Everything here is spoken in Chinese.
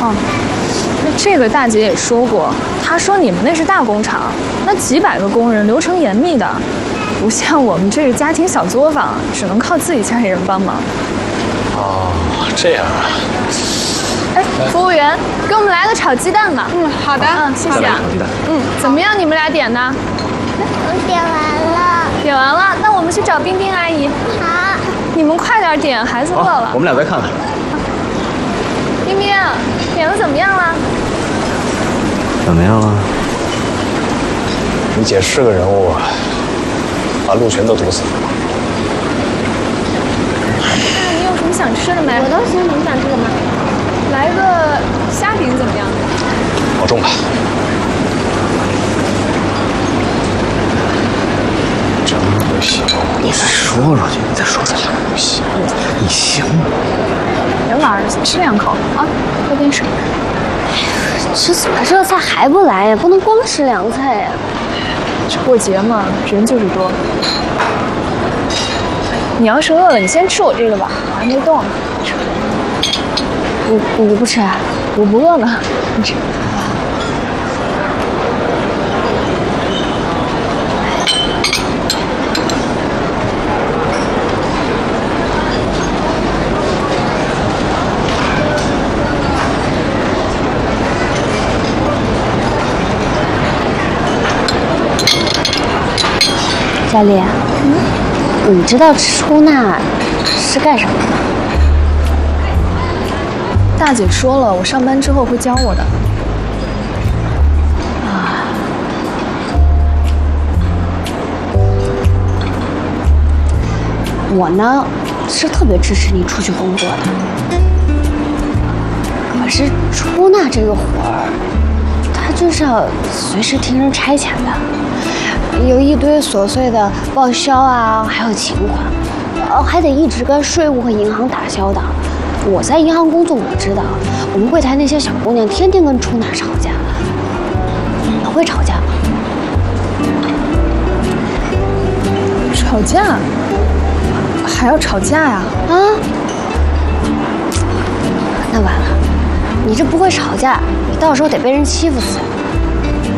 哦，那这个大姐也说过，她说你们那是大工厂，那几百个工人，流程严密的，不像我们这个家庭小作坊，只能靠自己家里人帮忙。 哦，这样啊。 哎，服务员，给我们来个炒鸡蛋吧。 好的。 谢谢啊。怎么样？你们俩点的？ 我点完了。 点完了，那我们去找冰冰阿姨。 好。 你们快点点，孩子饿了。 我们俩再看看。 冰冰，点的怎么样了？ 怎么样了？你姐是个人物啊，把鹿群都毒死了。 那你有什么想吃的没？ 我都行，你想吃什么？ 来个虾饼怎么样？ 保重吧。真不行！ 你再说出去，你再说出去， 不行！ 你行吗？ 别玩了，吃2口啊，喝点水。 这怎么热菜还不来呀？不能光吃凉菜呀！ 这过节嘛，人就是多。你要是饿了，你先吃我这个吧，我还没动呢。 你不吃啊？ 我不饿呢，你吃。 佳丽，你知道出纳是干什么的吗？ 大姐说了，我上班之后会教我的。 啊，我呢是特别支持你出去工作的，可是出纳这个活儿，它就是要随时听人差遣的，有一堆琐碎的报销啊，还有请款，还得一直跟税务和银行打交道。我在银行工作，我知道我们柜台那些小姑娘天天跟出纳吵架。你会吵架吗？ 吵架？还要吵架呀？ 啊？那完了，你这不会吵架，你到时候得被人欺负死。